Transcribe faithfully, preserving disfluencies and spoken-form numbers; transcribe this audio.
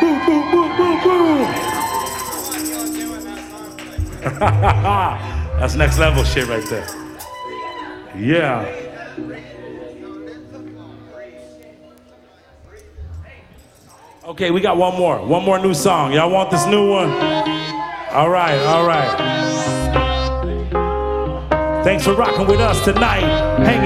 That's next level shit right there. Yeah. Okay, we got one more. One more new song. Y'all want this new one? All right, all right. Thanks for rocking with us tonight. Hang